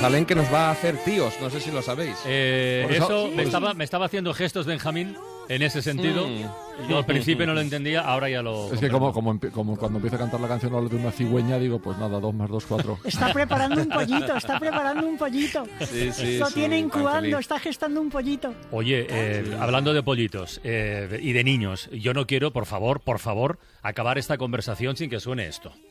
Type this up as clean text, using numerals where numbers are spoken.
Matusalén, que nos va a hacer tíos, no sé si lo sabéis. Eso me estaba haciendo gestos Benjamín en ese sentido. Yo al principio no lo entendía, ahora ya lo... Es que como cuando empieza a cantar la canción habla de una cigüeña, digo, pues nada, 2 más 2, 4. Está preparando un pollito. Sí, Lo sí, tiene tan incubando, feliz. está gestando un pollito. Oye, hablando de pollitos y de niños, yo no quiero, por favor, acabar esta conversación sin que suene esto.